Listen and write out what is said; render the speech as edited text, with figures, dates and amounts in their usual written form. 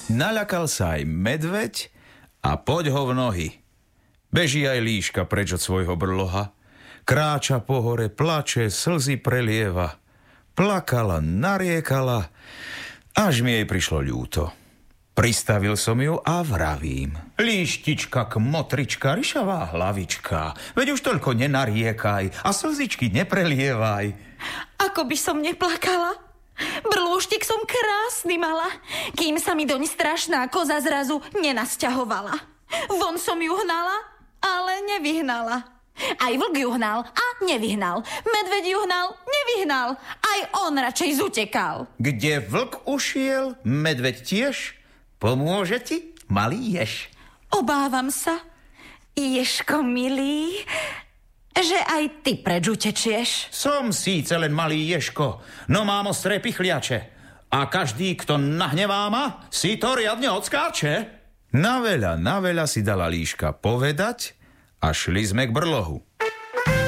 Naľakal sa aj medveď a poď ho v nohy. Beží aj líška preč od svojho brloha. Kráča po hore, plače, slzy prelieva. Plakala, nariekala, až mi jej prišlo ľúto. Pristavil som ju a vravím. Líštička, kmotrička, ryšavá hlavička, veď už toľko nenariekaj a slzičky neprelievaj. Ako by som neplakala? Brlúštik som krásny mala, kým sa mi doň strašná koza zrazu nenasťahovala. Von som ju hnala, ale nevyhnala. Aj vlk ju hnal a nevyhnal. Medveď ju hnal, nevyhnal. Aj on radšej zutekal. Kde vlk ušiel, medveď tiež? Pomôže ti, malý jež? Obávam sa, ježko milý, že aj ty preč utečieš. Som síce len malý ježko, no mám ostré pichliače. A každý, kto nahnevá ma, si to riadne odskáče. Na veľa si dala líška povedať a šli sme k brlohu.